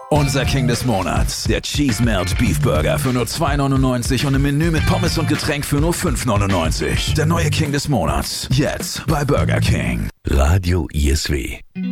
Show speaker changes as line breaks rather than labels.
Unser King des Monats, der Cheese Melt Beef Burger für nur $2,99 und im Menü mit Pommes und Getränk für nur $5,99. Der neue King des Monats, jetzt bei Burger King.
Radio ISW.